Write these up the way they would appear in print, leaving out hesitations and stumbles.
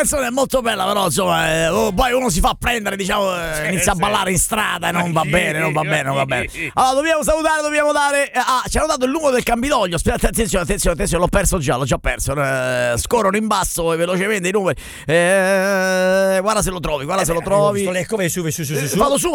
canzone è molto bella, però insomma, poi uno si fa prendere, diciamo, inizia a ballare in strada e non va bene. Allora, dobbiamo salutare, dobbiamo dare. Ci hanno dato il numero del Campidoglio. Aspetta, attenzione, l'ho perso già, l'ho già perso. Scorrono in basso velocemente i numeri. Guarda se lo trovi, Come su. Vado su.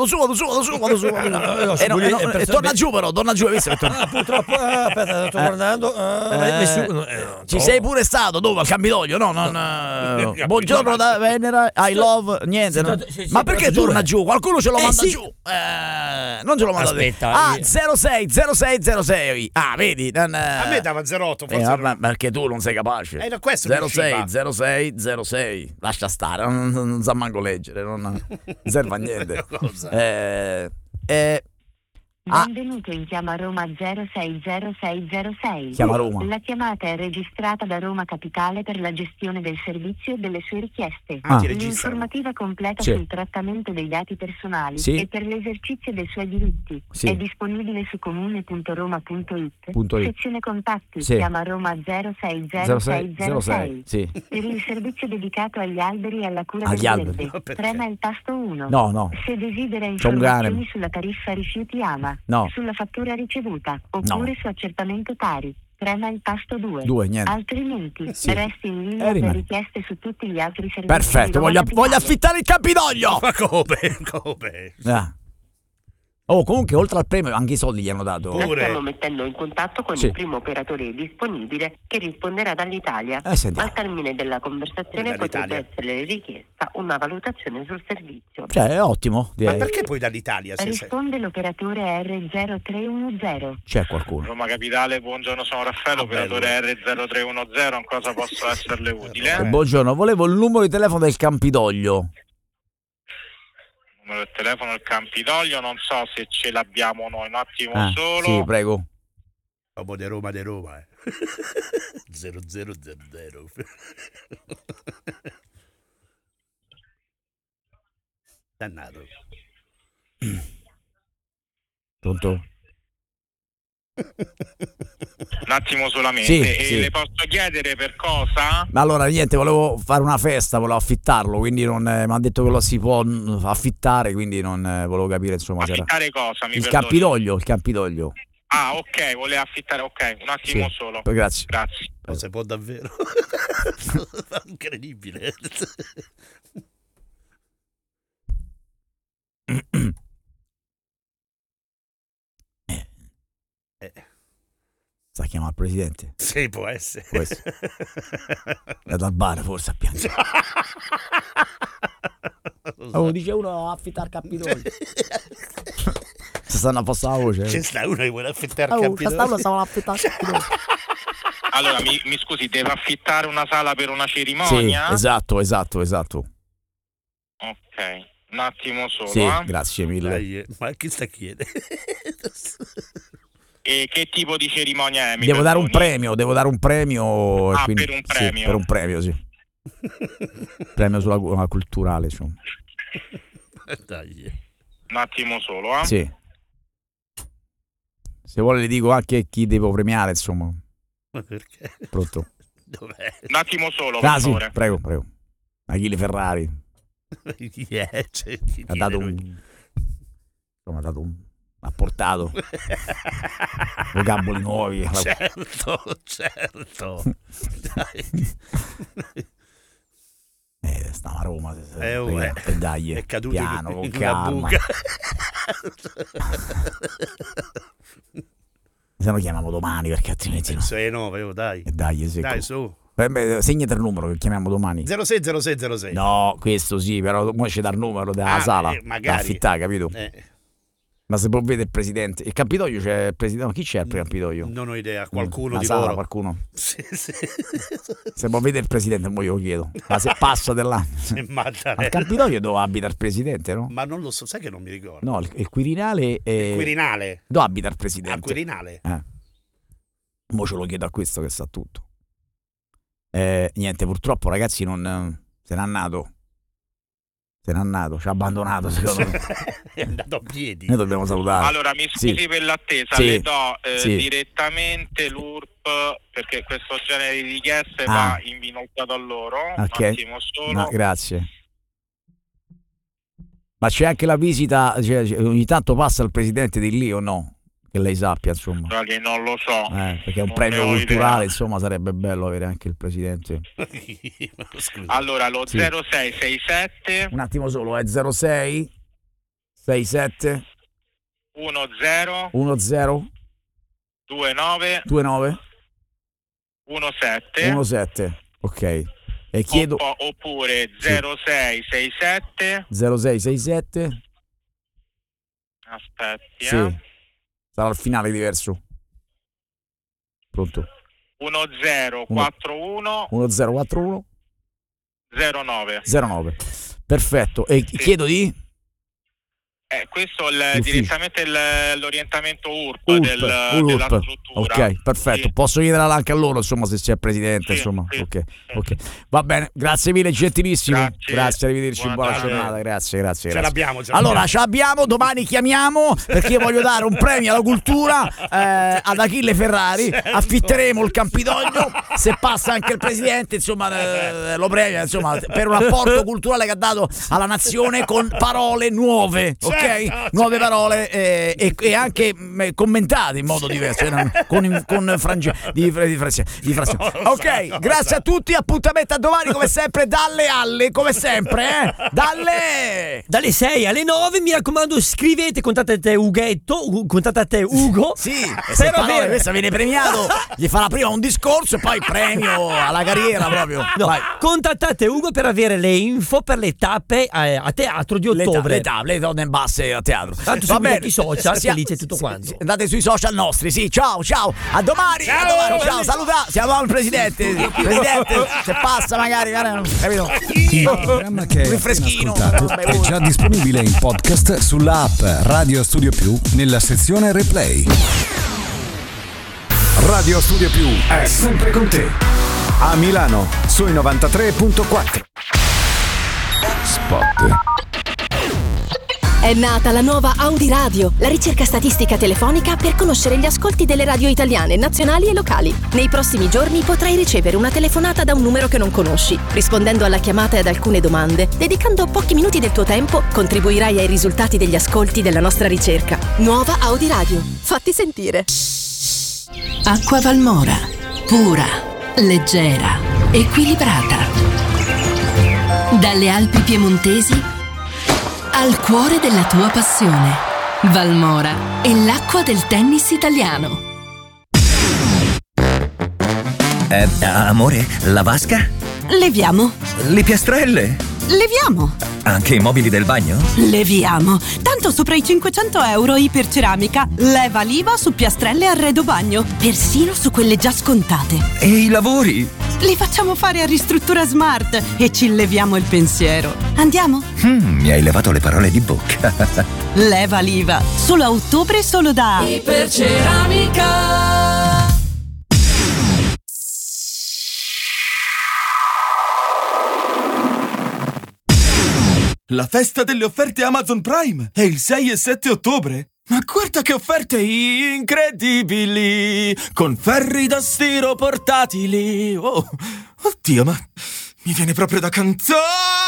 Torna giù, hai visto che torna? Purtroppo, aspetta, sto guardando. Ci sei pure stato dove al Campidoglio? No, buongiorno da Venera, I love niente. No? Ma perché torna giù? Qualcuno ce lo manda giù. Non ce lo manda. Aspetta. 06. Vedi. A me dava 08 forse. Ma perché tu non sei capace. Questo 06. Lascia stare, non sa manco leggere, non serve a niente. Benvenuto in chiama Roma 060606. Chiama Roma. La chiamata è registrata da Roma Capitale per la gestione del servizio e delle sue richieste. L'informativa completa sul trattamento dei dati personali e per l'esercizio dei suoi diritti è disponibile su comune.roma.it. Sezione contatti, chiama Roma 060606. Per il servizio dedicato agli alberi e alla cura del verde, prema il tasto 1. No. Se desidera informazioni sulla tariffa rifiuti AMA, no, sulla fattura ricevuta oppure su accertamento Tari, prema il tasto 2. Niente. Altrimenti resti in linea per richieste su tutti gli altri servizi. Perfetto, voglio affittare il Campidoglio. Ma come? Comunque, oltre al premio, anche i soldi gli hanno dato. La stiamo mettendo in contatto con il primo operatore disponibile che risponderà dall'Italia. Al termine della conversazione potrete essere richiesta una valutazione sul servizio. È ottimo, direi. Ma perché poi dall'Italia? Risponde l'operatore R0310. C'è qualcuno? Roma Capitale, buongiorno, sono Raffaello, operatore R0310. In cosa posso esserle utile? Buongiorno, volevo il numero di telefono del Campidoglio. Numero del telefono del Campidoglio, non so se ce l'abbiamo noi, un attimo solo. Sì, prego. Uomo di Roma 0000. Dannato. Pronto? Un attimo solamente. Sì. Le posso chiedere per cosa? Ma allora niente, volevo fare una festa, volevo affittarlo, quindi non mi ha detto che lo si può affittare, quindi non volevo capire insomma. Affittare cosa? Il Campidoglio. Ah, ok, voleva affittare, ok, un attimo solo. Grazie. Non si può davvero. Incredibile. Sta chiamando il presidente? Sì, può essere. È dal bar forse a piangere. Dice uno affittare il Campidoglio. Si stanno a passare la voce. C'è sta uno che vuole affittare il Campidoglio. Stavo affittare il Campidoglio. Allora, mi scusi, deve affittare una sala per una cerimonia? Sì, esatto. Ok, un attimo solo. Sì, grazie mille. Dai, ma chi sta chiedendo? E che tipo di cerimonia è? Devo dare un premio. Per un premio? Sì, per un premio, sì. Premio sulla culturale, insomma. Dai. Un attimo solo, Sì. Se vuole le dico anche chi devo premiare, insomma. Ma perché? Pronto? Dov'è? Un attimo solo, per favore. Sì, prego. Achille Ferrari. Ha dato ha portato vocaboli nuovi. Certo. Stava a Roma. Dai, è caduto piano, con in una calma. buca. Se no chiamiamo domani, perché altrimenti no. Dai. Dai, su. Segnate il numero che chiamiamo domani. 060606. No, questo sì, però mo c'è dal numero della sala da affittare, capito? Ma se può vedere il presidente. Il Campidoglio c'è il presidente. Ma chi c'è al Campidoglio? Non ho idea, qualcuno di sala, loro. Qualcuno. Sì. Se può vedere il presidente, poi io chiedo. Ma se passa là. Al Campidoglio dove abita il presidente, no? Ma non lo so, sai che non mi ricordo. No, il Quirinale è... Il Quirinale? Dove abita il presidente? Al Quirinale? Mo ce lo chiedo a questo che sa tutto. Niente, purtroppo ragazzi non se n'è andato. Ci ha abbandonato, secondo me. È andato a piedi. Noi dobbiamo salutare. Allora, mi scusi per l'attesa, le do direttamente l'URP perché questo genere di richieste va invinolato a loro. Ok. Un attimo solo. No, grazie. Ma c'è anche la visita, ogni tanto passa il presidente di lì o no? Che lei sappia, insomma. Non lo so. Perché è un premio culturale, insomma, sarebbe bello avere anche il presidente. Allora, lo 0667. Un attimo solo, è 06 67 10 29 17. Ok. E chiedo oppure 0667 aspetti, sì. Sarà il finale diverso. Pronto? 1041 09. Perfetto. E chiedo di? Questo è direttamente l'orientamento URP della struttura. Ok, perfetto. Sì. Posso chiederla anche a loro, insomma, se c'è il presidente, sì, insomma. sì, ok. Va bene, grazie mille, gentilissimo. Grazie, arrivederci, buona giornata. Grazie. Ce l'abbiamo. Allora, ce l'abbiamo, domani chiamiamo perché io voglio dare un premio alla cultura ad Achille Ferrari. Affitteremo il Campidoglio, se passa anche il presidente, insomma, lo premia, insomma, per un apporto culturale che ha dato alla nazione con parole nuove. Ok, nuove parole e anche commentate in modo diverso, con frazioni. Ok, grazie a tutti. Appuntamento a domani, come sempre, dalle alle, come sempre, dalle 6 alle 9. Mi raccomando, scrivete, contattate Ugo. Sì, se parole, questa viene premiato. Gli farà prima un discorso e poi premio alla carriera proprio. No, contattate Ugo per avere le info per le tappe a teatro di ottobre. Le donne basse a teatro. Tanto va bene, i social, lì c'è tutto quanto. Andate sui social nostri, sì. Ciao, a domani. Ciao, saluta. Siamo al presidente. Se passa magari, capito? Il programma che rinfreschino è già disponibile in podcast sulla app Radio Studio Più nella sezione replay. Radio Studio Più è sempre con te. A Milano sui 93.4. Spot. È nata la nuova Audi Radio, la ricerca statistica telefonica per conoscere gli ascolti delle radio italiane, nazionali e locali. Nei prossimi giorni potrai ricevere una telefonata da un numero che non conosci. Rispondendo alla chiamata e ad alcune domande, dedicando pochi minuti del tuo tempo, contribuirai ai risultati degli ascolti della nostra ricerca. Nuova Audi Radio. Fatti sentire. Acqua Valmora. Pura, leggera, equilibrata. Dalle Alpi piemontesi al cuore della tua passione. Valmora è l'acqua del tennis italiano. Amore, la vasca? Leviamo. Le piastrelle? Leviamo. Anche i mobili del bagno? Leviamo. Tanto sopra i 500 euro iperceramica. Leva l'IVA su piastrelle e arredo bagno. Persino su quelle già scontate. E i lavori? Li facciamo fare a Ristruttura Smart e ci leviamo il pensiero. Andiamo? Mi hai levato le parole di bocca. Leva l'IVA. Solo a ottobre, solo da Iperceramica. La festa delle offerte Amazon Prime è il 6 e 7 ottobre. Ma guarda che offerte incredibili! Con ferri da stiro portatili. Oh, oddio, ma mi viene proprio da cantare!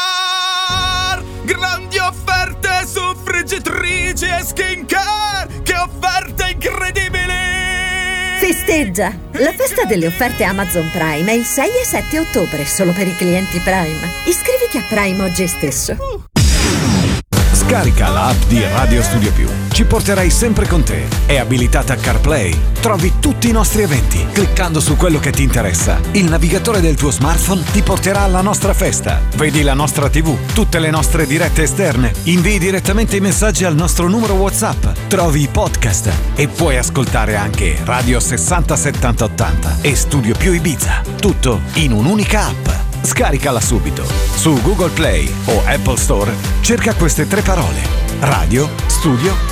Grandi offerte su friggitrici e skincare! Che offerte incredibili! Festeggia! La festa delle offerte Amazon Prime è il 6 e 7 ottobre, solo per i clienti Prime. Iscriviti a Prime oggi stesso. Scarica la app di Radio Studio Più. Ci porterai sempre con te. È abilitata a CarPlay. Trovi tutti i nostri eventi. Cliccando su quello che ti interessa, il navigatore del tuo smartphone ti porterà alla nostra festa. Vedi la nostra TV, tutte le nostre dirette esterne. Invii direttamente i messaggi al nostro numero WhatsApp. Trovi i podcast e puoi ascoltare anche Radio 60 70 80 e Studio Più Ibiza. Tutto in un'unica app. Scaricala subito. Su Google Play o Apple Store cerca queste 3 parole: Radio Studio